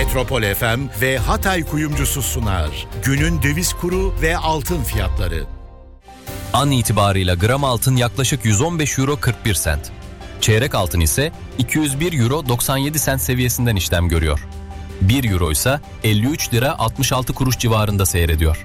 Metropol FM ve Hatay Kuyumcusu sunar. Günün döviz kuru ve altın fiyatları. An itibarıyla gram altın yaklaşık 115 euro 41 sent. Çeyrek altın ise 201 euro 97 sent seviyesinden işlem görüyor. 1 euro ise 53 lira 66 kuruş civarında seyrediyor.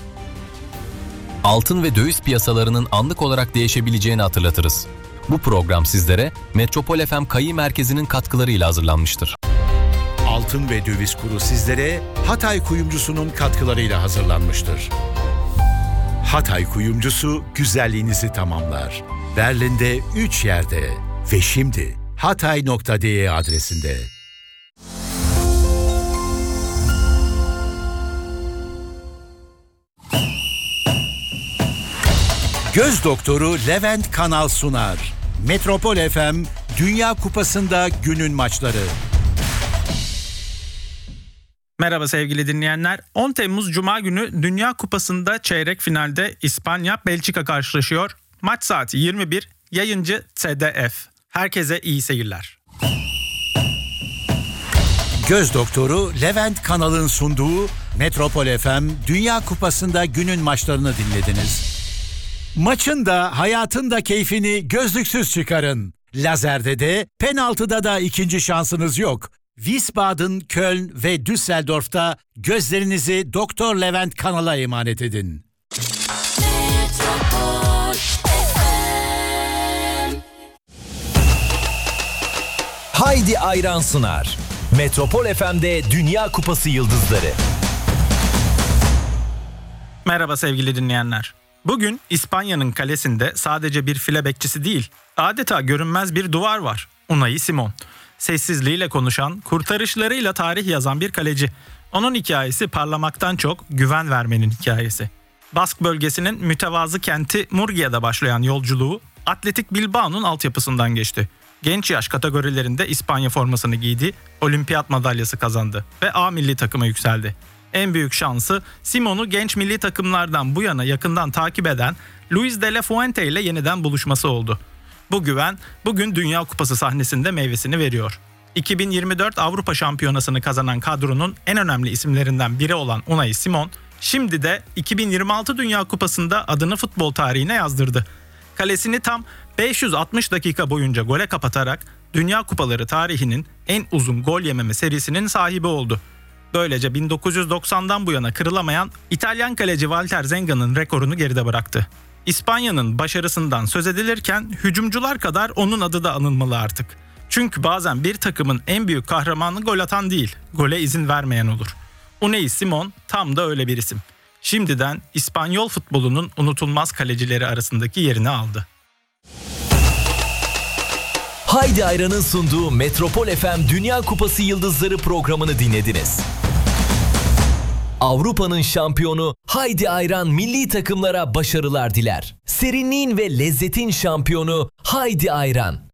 Altın ve döviz piyasalarının anlık olarak değişebileceğini hatırlatırız. Bu program sizlere Metropol FM Kayı Merkezi'nin katkılarıyla hazırlanmıştır. Altın ve döviz kuru sizlere Hatay Kuyumcusu'nun katkılarıyla hazırlanmıştır. Hatay Kuyumcusu güzelliğinizi tamamlar. Berlin'de 3 yerde ve şimdi hatay.de adresinde. Göz doktoru Levent Kanal sunar. Metropol FM Dünya Kupası'nda günün maçları. Merhaba sevgili dinleyenler. 10 Temmuz Cuma günü Dünya Kupası'nda çeyrek finalde İspanya-Belçika karşılaşıyor. Maç saati 21, yayıncı TDF. Herkese iyi seyirler. Göz doktoru Levent Kanal'ın sunduğu Metropol FM Dünya Kupası'nda günün maçlarını dinlediniz. Maçın da hayatın da keyfini gözlüksüz çıkarın. Lazerde de penaltıda da ikinci şansınız yok. Wiesbaden, Köln ve Düsseldorf'ta gözlerinizi Doktor Levent Kanal'a emanet edin. Haydi Ayran sunar. Metropol FM'de Dünya Kupası yıldızları. Merhaba sevgili dinleyenler. Bugün İspanya'nın kalesinde sadece bir file bekçisi değil, adeta görünmez bir duvar var. Unai Simon. Sessizliğiyle konuşan, kurtarışlarıyla tarih yazan bir kaleci. Onun hikayesi parlamaktan çok güven vermenin hikayesi. Bask bölgesinin mütevazı kenti Murgia'da başlayan yolculuğu Atletik Bilbao'nun altyapısından geçti. Genç yaş kategorilerinde İspanya formasını giydi, olimpiyat madalyası kazandı ve A milli takıma yükseldi. En büyük şansı Simon'u genç milli takımlardan bu yana yakından takip eden Luis de la Fuente ile yeniden buluşması oldu. Bu güven bugün Dünya Kupası sahnesinde meyvesini veriyor. 2024 Avrupa Şampiyonası'nı kazanan kadronun en önemli isimlerinden biri olan Unai Simon, şimdi de 2026 Dünya Kupası'nda adını futbol tarihine yazdırdı. Kalesini tam 560 dakika boyunca gole kapatarak Dünya Kupaları tarihinin en uzun gol yememe serisinin sahibi oldu. Böylece 1990'dan bu yana kırılamayan İtalyan kaleci Walter Zenga'nın rekorunu geride bıraktı. İspanya'nın başarısından söz edilirken hücumcular kadar onun adı da anılmalı artık. Çünkü bazen bir takımın en büyük kahramanı gol atan değil, gole izin vermeyen olur. Unai Simon tam da öyle bir isim. Şimdiden İspanyol futbolunun unutulmaz kalecileri arasındaki yerini aldı. Haydi Ayran'ın sunduğu Metropol FM Dünya Kupası Yıldızları programını dinlediniz. Avrupa'nın şampiyonu Haydi Ayran milli takımlara başarılar diler. Serinliğin ve lezzetin şampiyonu Haydi Ayran.